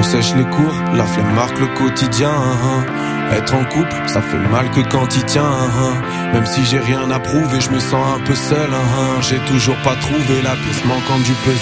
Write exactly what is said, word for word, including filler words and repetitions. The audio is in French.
On sèche les cours, la flemme marque le quotidien. Hein. Être en couple, ça fait mal que quand il tient. Hein. Même si j'ai rien à prouver, je me sens un peu seul. Hein. J'ai toujours pas trouvé la pièce manquante du puzzle.